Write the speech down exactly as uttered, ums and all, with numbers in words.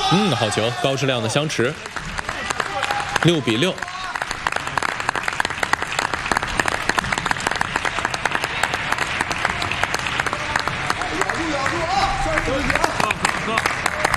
嗯，好球，高质量的相持，六比六。 咬住咬住啊！三十分钟啊！